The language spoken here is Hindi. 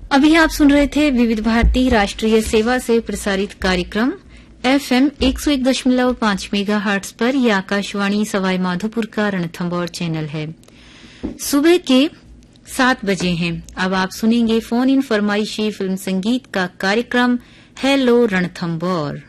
अभी आप सुन रहे थे विविध भारती राष्ट्रीय सेवा से प्रसारित कार्यक्रम FM 101.5 मेगाहर्ट्ज पर। यह आकाशवाणी सवाई माधोपुर का रणथंभौर चैनल है। सुबह के 7 बजे हैं। अब आप सुनेंगे फोन इन फरमाइशी फिल्म संगीत का कार्यक्रम हेलो रणथंभौर।